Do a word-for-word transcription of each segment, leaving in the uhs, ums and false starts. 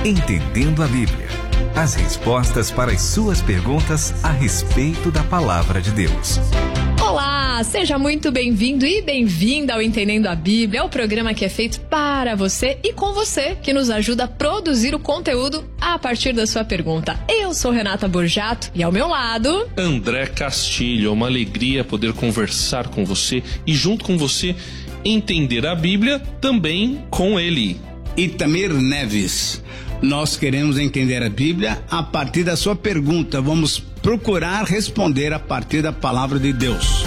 Entendendo a Bíblia. As respostas para as suas perguntas a respeito da Palavra de Deus. Olá, seja muito bem-vindo e bem-vinda ao Entendendo a Bíblia, é o programa que é feito para você e com você, que nos ajuda a produzir o conteúdo a partir da sua pergunta. Eu sou Renata Borjato e ao meu lado... André Castilho, é uma alegria poder conversar com você e junto com você entender a Bíblia também com ele. Itamir Neves. Nós queremos entender a Bíblia a partir da sua pergunta. Vamos procurar responder a partir da palavra de Deus.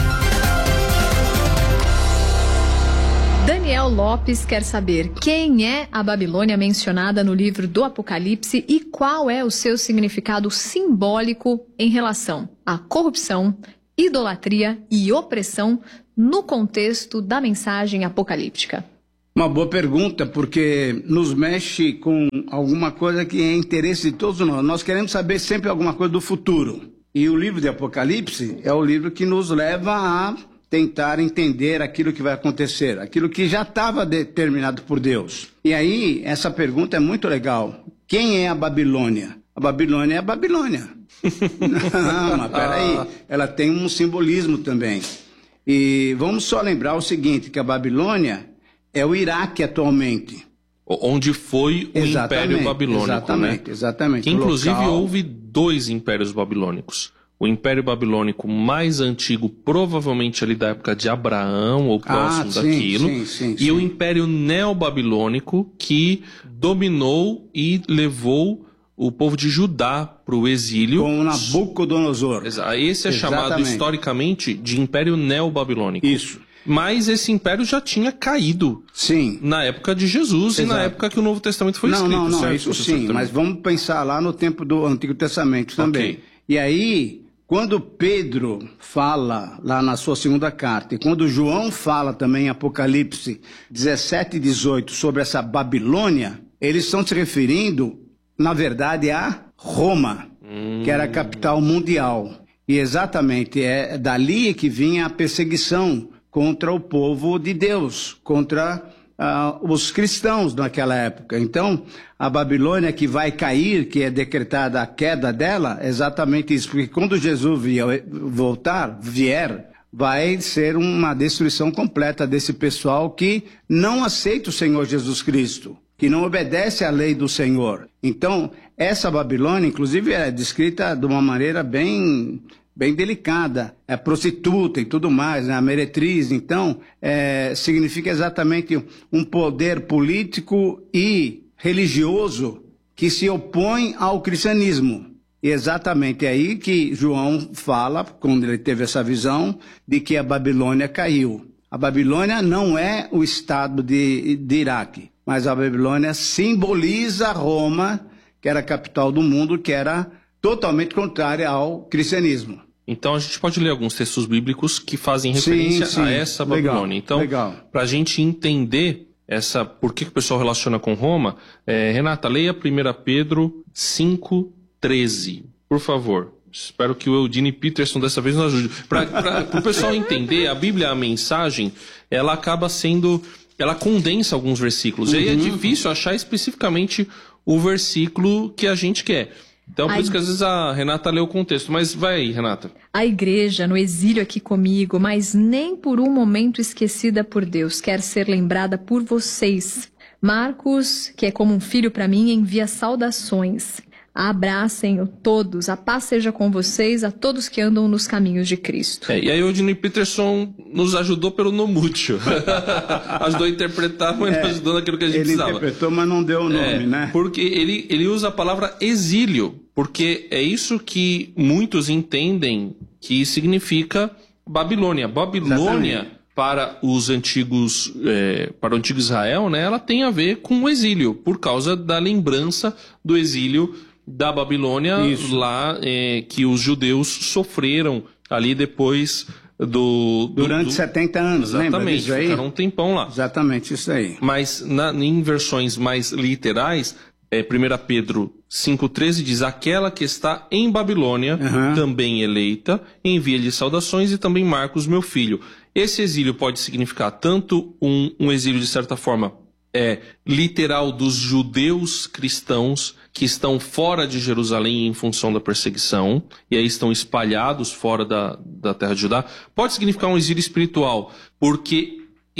Daniel Lopes quer saber quem é a Babilônia mencionada no livro do Apocalipse e qual é o seu significado simbólico em relação à corrupção, idolatria e opressão no contexto da mensagem apocalíptica. Uma boa pergunta, porque nos mexe com alguma coisa que é interesse de todos nós. Nós queremos saber sempre alguma coisa do futuro. E o livro de Apocalipse é o livro que nos leva a tentar entender aquilo que vai acontecer, aquilo que já estava determinado por Deus. E aí, essa pergunta é muito legal. Quem é a Babilônia? A Babilônia é a Babilônia. Não, mas peraí, ela tem um simbolismo também. E vamos só lembrar o seguinte, que a Babilônia é o Iraque atualmente. Onde foi o exatamente, Império Babilônico, exatamente, né? Exatamente, que inclusive local... houve dois impérios babilônicos. O Império Babilônico mais antigo, provavelmente ali da época de Abraão, ou próximo ah, sim, daquilo. Sim, sim, e sim. o Império Neobabilônico, que dominou e levou o povo de Judá para o exílio. Com Nabucodonosor. Esse é exatamente. Chamado historicamente de Império Neobabilônico. Isso. Mas esse império já tinha caído. Sim. Na época de Jesus. Exato. E na época que o Novo Testamento foi não, escrito. Não, não, certo? isso sim, mas vamos pensar lá no tempo do Antigo Testamento também. Okay. E aí, quando Pedro fala lá na sua segunda carta, e quando João fala também em Apocalipse dezessete e dezoito sobre essa Babilônia, eles estão se referindo, na verdade, a Roma, hum. que era a capital mundial. E exatamente, é dali que vinha a perseguição contra o povo de Deus, contra uh, os cristãos naquela época. Então, a Babilônia que vai cair, que é decretada a queda dela, é exatamente isso, porque quando Jesus vier, voltar, vier, vai ser uma destruição completa desse pessoal que não aceita o Senhor Jesus Cristo, que não obedece à lei do Senhor. Então, essa Babilônia, inclusive, é descrita de uma maneira bem... bem delicada, é prostituta e tudo mais, né? A meretriz. Então, é, significa exatamente um poder político e religioso que se opõe ao cristianismo. E exatamente é aí que João fala, quando ele teve essa visão, de que a Babilônia caiu. A Babilônia não é o estado de, de Iraque, mas a Babilônia simboliza Roma, que era a capital do mundo, que era totalmente contrária ao cristianismo. Então a gente pode ler alguns textos bíblicos que fazem referência sim, sim. a essa Babilônia. Então, para a gente entender essa, por que, que o pessoal relaciona com Roma, é, Renata, leia primeira Pedro cinco, treze, por favor. Espero que o Eudine Peterson dessa vez nos ajude. Para o pessoal entender, a Bíblia, a mensagem, ela acaba sendo... ela condensa alguns versículos. Uhum. E aí é difícil achar especificamente o versículo que a gente quer. Então, por a... isso que às vezes a Renata lê o contexto. Mas vai aí, Renata. A igreja no exílio aqui comigo, mas nem por um momento esquecida por Deus, quer ser lembrada por vocês. Marcos, que é como um filho para mim, envia saudações. Abracem todos, a paz seja com vocês, a todos que andam nos caminhos de Cristo. É, e aí o Eudine Peterson nos ajudou pelo nomútil. Ajudou a interpretar, mas é, ajudou naquilo que a gente ele precisava. Ele interpretou, mas não deu o nome, é, né? Porque ele, ele usa a palavra exílio, porque é isso que muitos entendem que significa Babilônia. Babilônia, exatamente. Para os antigos, é, para o antigo Israel, né, ela tem a ver com o exílio, por causa da lembrança do exílio da Babilônia, isso. lá é, que os judeus sofreram ali depois do... do Durante do... setenta anos, exatamente, lembra disso aí? Ficaram um tempão lá. Exatamente, isso aí. Mas na, em versões mais literais, é, primeira Pedro cinco, treze diz: aquela que está em Babilônia, uhum. também eleita, envia-lhe saudações, e também Marcos, meu filho. Esse exílio pode significar tanto um, um exílio, de certa forma, é, literal dos judeus cristãos que estão fora de Jerusalém em função da perseguição, e aí estão espalhados fora da, da terra de Judá. Pode significar um exílio espiritual, porque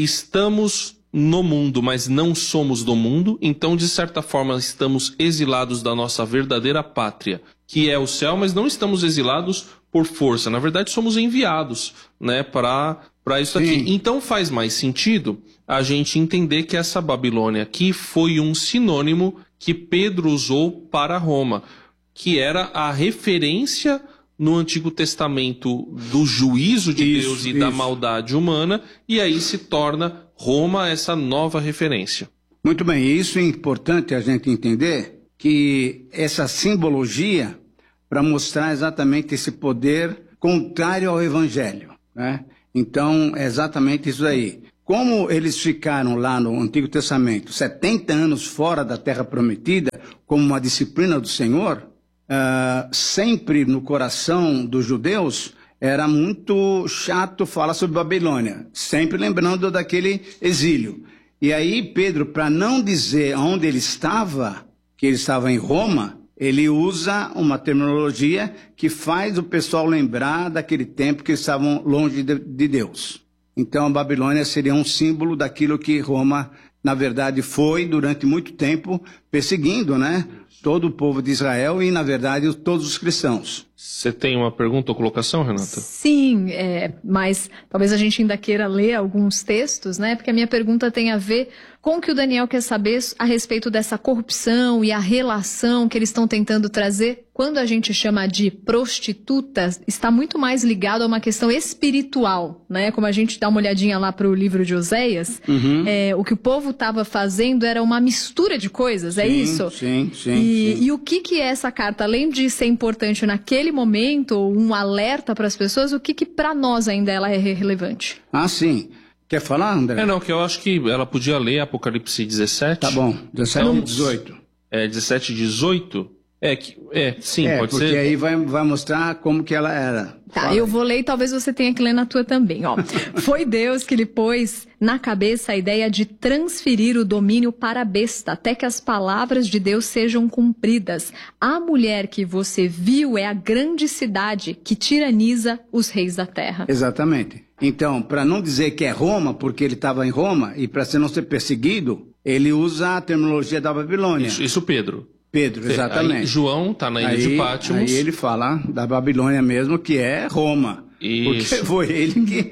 estamos no mundo, mas não somos do mundo, então de certa forma estamos exilados da nossa verdadeira pátria, que é o céu, mas não estamos exilados por força. Na verdade, somos enviados, né, para para isso aqui. Sim. Então faz mais sentido a gente entender que essa Babilônia aqui foi um sinônimo que Pedro usou para Roma, que era a referência no Antigo Testamento do juízo de isso, Deus e isso. da maldade humana, e aí se torna Roma essa nova referência. Muito bem, isso é importante a gente entender, que essa simbologia para mostrar exatamente esse poder contrário ao Evangelho, né? Então, é exatamente isso aí. Como eles ficaram lá no Antigo Testamento setenta anos fora da Terra Prometida, como uma disciplina do Senhor, uh, sempre no coração dos judeus era muito chato falar sobre Babilônia, sempre lembrando daquele exílio. E aí Pedro, para não dizer onde ele estava, que ele estava em Roma, ele usa uma terminologia que faz o pessoal lembrar daquele tempo que eles estavam longe de, de Deus. Então a Babilônia seria um símbolo daquilo que Roma, na verdade, foi durante muito tempo perseguindo, né? Todo o povo de Israel e, na verdade, todos os cristãos. Você tem uma pergunta ou colocação, Renata? Sim, é, mas talvez a gente ainda queira ler alguns textos, né? Porque a minha pergunta tem a ver com o que o Daniel quer saber a respeito dessa corrupção e a relação que eles estão tentando trazer. Quando a gente chama de prostitutas, está muito mais ligado a uma questão espiritual, né? Como a gente dá uma olhadinha lá para o livro de Oséias, uhum. é, o que o povo estava fazendo era uma mistura de coisas, sim, é isso? Sim, sim. E, sim. e o que que é essa carta, além de ser importante naquele momento, um alerta para as pessoas, o que que para nós ainda ela é relevante? Ah, sim. Quer falar, André? É, não, que eu acho que ela podia ler Apocalipse dezessete. Tá bom, dezessete e dezoito. É, dezessete e dezoito? É, que, é sim, é, pode porque ser. Porque aí vai, vai mostrar como que ela era. Tá, Fala. Eu vou ler e talvez você tenha que ler na tua também, ó. Foi Deus que lhe pôs na cabeça a ideia de transferir o domínio para a besta, até que as palavras de Deus sejam cumpridas. A mulher que você viu é a grande cidade que tiraniza os reis da terra. Exatamente. Então, para não dizer que é Roma, porque ele estava em Roma, e para não ser perseguido, ele usa a terminologia da Babilônia. Isso, isso Pedro. Pedro, exatamente. Aí João está na ilha aí, de Patmos. Aí ele fala da Babilônia mesmo, que é Roma. Isso. Porque foi ele que...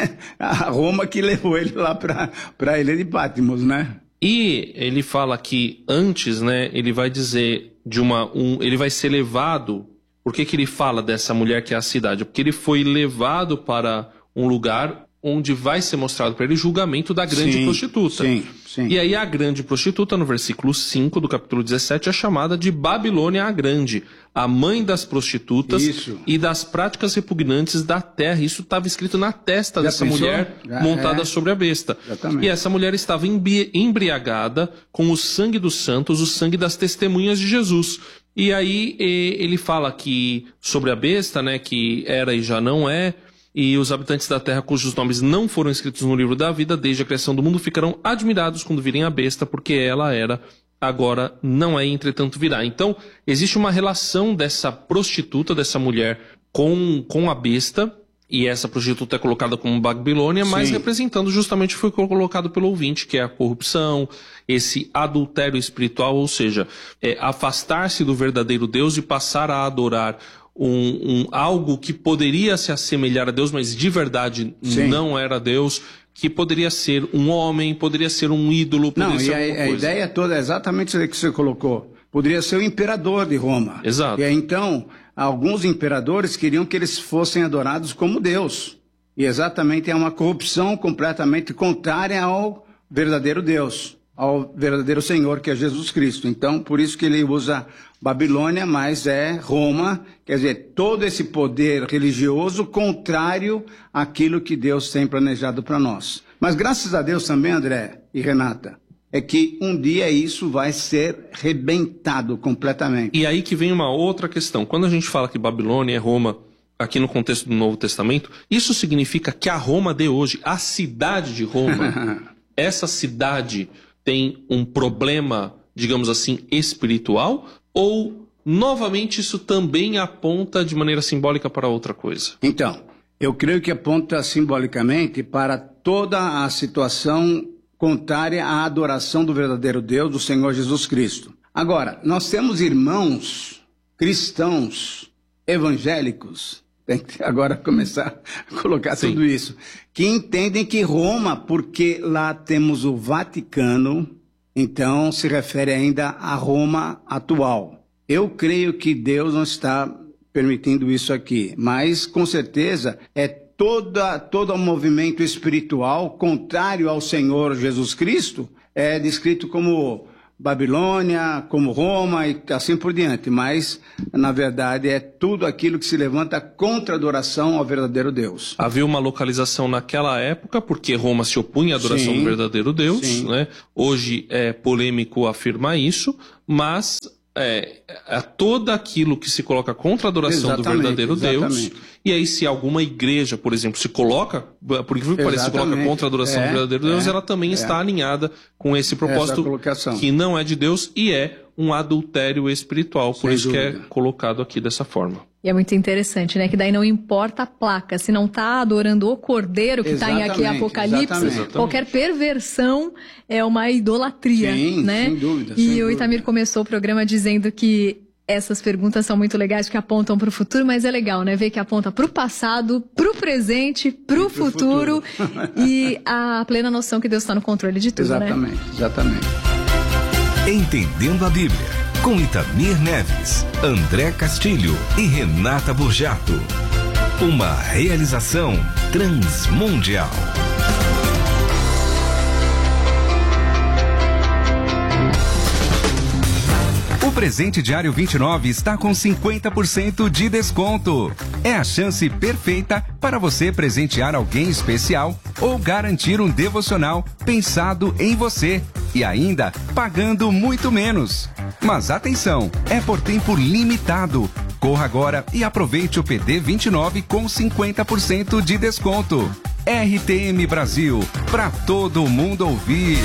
a Roma que levou ele lá para a ilha de Patmos, né? E ele fala que antes, né, ele vai dizer de uma... Um, ele vai ser levado... Por que que ele fala dessa mulher que é a cidade? Porque ele foi levado para um lugar onde vai ser mostrado para ele o julgamento da grande sim, prostituta. Sim, sim. E aí a grande prostituta, no versículo cinco do capítulo dezessete, é chamada de Babilônia a Grande, a mãe das prostitutas Isso. e das práticas repugnantes da terra. Isso estava escrito na testa Já dessa pensou? mulher Já, montada é. sobre a besta. Exatamente. E essa mulher estava embriagada com o sangue dos santos, o sangue das testemunhas de Jesus. E aí ele fala que sobre a besta, né, que era e já não é, e os habitantes da terra cujos nomes não foram escritos no livro da vida desde a criação do mundo ficarão admirados quando virem a besta, porque ela era, agora não é, entretanto virá. Então, existe uma relação dessa prostituta, dessa mulher, com, com a besta, e essa prostituta é colocada como Babilônia, mas Sim. representando justamente o que foi colocado pelo ouvinte, que é a corrupção, esse adultério espiritual, ou seja, é, afastar-se do verdadeiro Deus e passar a adorar Um, um, algo que poderia se assemelhar a Deus, mas de verdade Sim. não era Deus, que poderia ser um homem, poderia ser um ídolo, poderia não, ser e a, a ideia toda é exatamente isso que você colocou. Poderia ser o imperador de Roma. Exato. E aí, então, alguns imperadores queriam que eles fossem adorados como Deus. E exatamente é uma corrupção completamente contrária ao verdadeiro Deus, ao verdadeiro Senhor, que é Jesus Cristo. Então, por isso que ele usa Babilônia, mas é Roma, quer dizer, todo esse poder religioso contrário àquilo que Deus tem planejado para nós. Mas graças a Deus também, André e Renata, é que um dia isso vai ser rebentado completamente. E aí que vem uma outra questão. Quando a gente fala que Babilônia é Roma, aqui no contexto do Novo Testamento, isso significa que a Roma de hoje, a cidade de Roma, essa cidade tem um problema, digamos assim, espiritual? Ou, novamente, isso também aponta de maneira simbólica para outra coisa? Então, eu creio que aponta simbolicamente para toda a situação contrária à adoração do verdadeiro Deus, do Senhor Jesus Cristo. Agora, nós temos irmãos cristãos evangélicos, tem que agora começar a colocar Sim. tudo isso, que entendem que Roma, porque lá temos o Vaticano, então se refere ainda a Roma atual. Eu creio que Deus não está permitindo isso aqui, mas com certeza é toda, todo o movimento espiritual contrário ao Senhor Jesus Cristo, é descrito como Babilônia, como Roma e assim por diante, mas na verdade é tudo aquilo que se levanta contra a adoração ao verdadeiro Deus. Havia uma localização naquela época, porque Roma se opunha à adoração sim, do verdadeiro Deus, né? Hoje é polêmico afirmar isso, mas é, é todo aquilo que se coloca contra a adoração exatamente, do verdadeiro exatamente. Deus. E aí, se alguma igreja, por exemplo, se coloca, por incrível que pareça, se coloca contra a adoração é, do verdadeiro Deus, é, ela também é. está alinhada com esse propósito que não é de Deus e é um adultério espiritual. Por Sem isso dúvida. Que é colocado aqui dessa forma. E é muito interessante, né? Que daí não importa a placa, se não está adorando o Cordeiro, que está em aqui Apocalipse, exatamente. Qualquer perversão é uma idolatria, Sim, né? sem dúvida. E sem o Itamir dúvida. Começou o programa dizendo que essas perguntas são muito legais, que apontam para o futuro, mas é legal, né? Ver que aponta para o passado, para o presente, para o futuro, futuro. E a plena noção que Deus está no controle de tudo, exatamente, né? Exatamente, exatamente. Entendendo a Bíblia. Com Itamir Neves, André Castilho e Renata Burjato. Uma realização transmundial. O presente diário vinte e nove está com cinquenta por cento de desconto. É a chance perfeita para você presentear alguém especial ou garantir um devocional pensado em você e ainda pagando muito menos. Mas atenção, é por tempo limitado. Corra agora e aproveite o P D vinte e nove com cinquenta por cento de desconto. R T M Brasil, para todo mundo ouvir.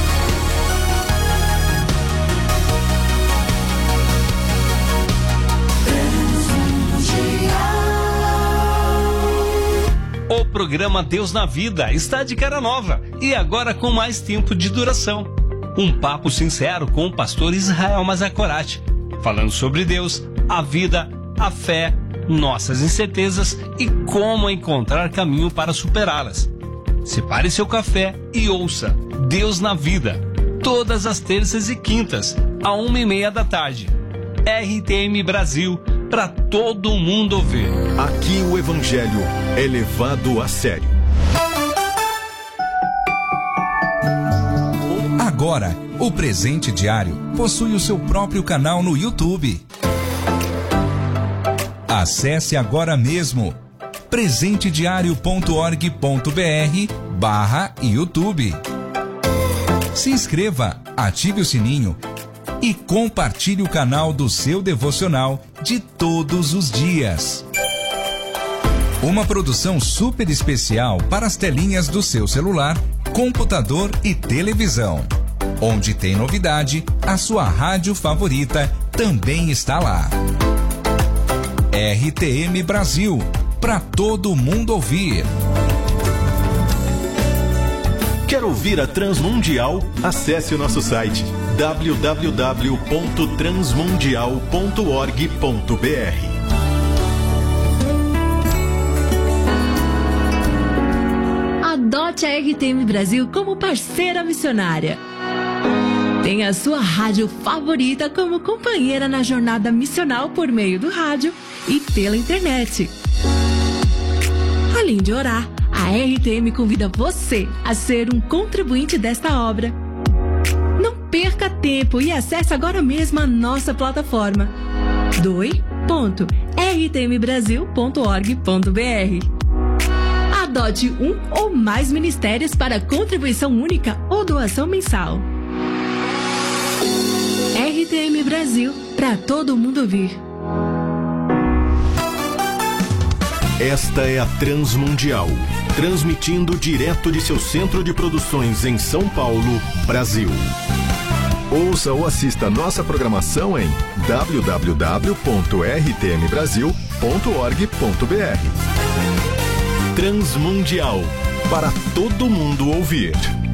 O programa Deus na Vida está de cara nova e agora com mais tempo de duração. Um papo sincero com o pastor Israel Mazakorati, falando sobre Deus, a vida, a fé, nossas incertezas e como encontrar caminho para superá-las. Separe seu café e ouça Deus na Vida, todas as terças e quintas, à uma e meia da tarde. R T M Brasil, para todo mundo ouvir. Aqui o Evangelho é levado a sério. Agora, o Presente Diário possui o seu próprio canal no YouTube. Acesse agora mesmo presentediario ponto org ponto br barra YouTube. Se inscreva, ative o sininho e compartilhe o canal do seu devocional de todos os dias. Uma produção super especial para as telinhas do seu celular, computador e televisão. Onde tem novidade, a sua rádio favorita também está lá. R T M Brasil, para todo mundo ouvir. Quer ouvir a Transmundial? Acesse o nosso site w w w ponto transmundial ponto org ponto br. Adote a R T M Brasil como parceira missionária. Tenha a sua rádio favorita como companheira na jornada missional por meio do rádio e pela internet. Além de orar, a R T M convida você a ser um contribuinte desta obra. Não perca tempo e acesse agora mesmo a nossa plataforma doe ponto r t m brasil ponto org ponto br. Adote um ou mais ministérios para contribuição única ou doação mensal. R T M Brasil, para todo mundo ouvir. Esta é a Transmundial, transmitindo direto de seu centro de produções em São Paulo, Brasil. Ouça ou assista nossa programação em w w w ponto r t m brasil ponto org ponto b r. Transmundial, para todo mundo ouvir.